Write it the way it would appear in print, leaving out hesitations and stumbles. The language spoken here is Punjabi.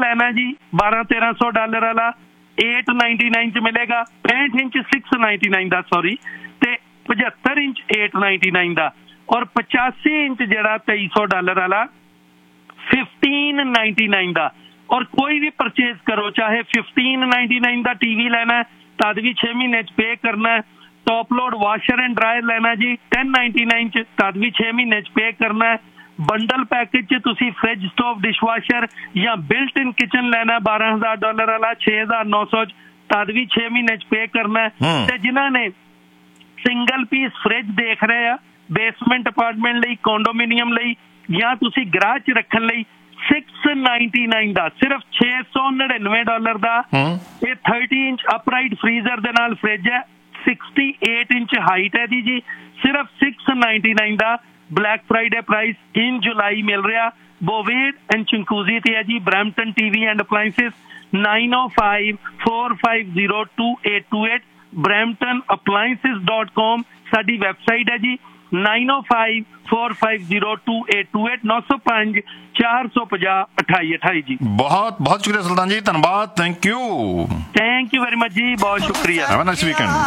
ਲੈਣਾ ਜੀ $1200-1300 ਵਾਲਾ $899 ਚ ਮਿਲੇਗਾ। 65 ਇੰਚ 699 ਦਾ, ਸੌਰੀ, ਤੇ 75 ਇੰਚ $899 ਦਾ, ਔਰ 85 ਇੰਚ ਜਿਹੜਾ $2300 ਵਾਲਾ $1599 ਦਾ। ਔਰ ਕੋਈ ਵੀ ਪਰਚੇਜ਼ ਕਰੋ, ਚਾਹੇ $1599 ਦਾ TV ਲੈਣਾ ਤਦ ਵੀ 6 ਮਹੀਨੇ ਚ ਪੇ ਕਰਨਾ, top load washer and dryer ਲੈਣਾ ਜੀ $1099 ਚ ਤਦ ਵੀ 6 ਮਹੀਨੇ ਚ ਪੇ ਕਰਨਾ। ਬੰਡਲ ਪੈਕੇਜ ਚ ਤੁਸੀਂ ਫ੍ਰਿਜ, ਸਟੋਵ, ਡਿਸ਼ਵਾਸ਼ਰ ਜਾਂ ਬਿਲਟ ਇਨ ਕਿਚਨ ਲੈਣਾ $12000 ਵਾਲਾ $6900 ਚ ਤਦ ਵੀ 6 ਮਹੀਨੇ ਚ ਪੇ ਕਰਨਾ। ਤੇ ਜਿਨ੍ਹਾਂ ਨੇ ਸਿੰਗਲ ਪੀਸ ਫ੍ਰਿਜ ਦੇਖ ਰਹੇ ਆ ਬੇਸਮੈਂਟ ਅਪਾਰਟਮੈਂਟ ਲਈ, ਕੰਡੋਮੀਨੀਅਮ ਲਈ, ਜਾਂ ਤੁਸੀਂ ਗਰਾਜ ਚ ਰੱਖਣ ਲਈ $699 ਦਾ, ਸਿਰਫ $699 ਦਾ। ਇਹ 30 ਇੰਚ ਅਪਰਾਈਟ ਫਰੀਜ਼ਰ ਦੇ ਨਾਲ ਫ੍ਰਿਜ ਹੈ, 68 ਇੰਚ ਹਾਈਟ ਹੈ ਜੀ, ਸਿਰਫ $699 ਦਾ। ਬਲੈਕ ਫਰਾਈਡੇ ਪ੍ਰਾਈਸ ਇਨ ਜੁਲਾਈ ਮਿਲ ਰਿਹਾ। ਬੋਵੇਡ ਐਂਡ ਚਿੰਕੂਜ਼ੀ ਤੇ ਹੈ ਜੀ। Brampton TV and appliances 9054502828 bramptonappliances.com ਸਾਡੀ ਵੈਬਸਾਈਟ ਹੈ ਜੀ। 9054502828 905-450-2828 ਜੀ। ਬਹੁਤ ਬਹੁਤ ਸ਼ੁਕਰੀਆ ਸੁਲਤਾਨ ਜੀ, ਧੰਨਵਾਦ, ਥੈਂਕ ਯੂ ਵੈਰੀ ਮਚ ਜੀ, ਬਹੁਤ ਸ਼ੁਕਰੀਆ। Have a nice weekend.